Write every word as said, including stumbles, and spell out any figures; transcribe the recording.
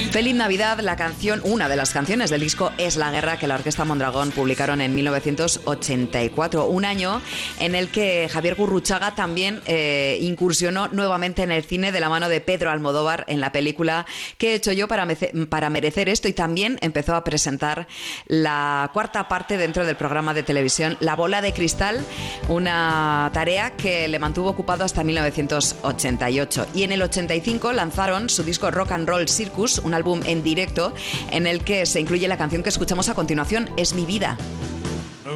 Feliz Navidad, la canción, una de las canciones del disco Es la Guerra, que la Orquesta Mondragón publicaron en mil novecientos ochenta y cuatro, un año en el que Javier Gurruchaga también eh, incursionó nuevamente en el cine de la mano de Pedro Almodóvar en la película ¿Qué he hecho yo para, mece- para merecer esto? Y también empezó a presentar la cuarta parte dentro del programa de televisión La Bola de Cristal, una tarea que le mantuvo ocupado hasta mil novecientos ochenta y ocho. Y en el ochenta y cinco lanzaron su disco Rock and Roll Circus, un álbum en directo en el que se incluye la canción que escuchamos a continuación, Es mi vida.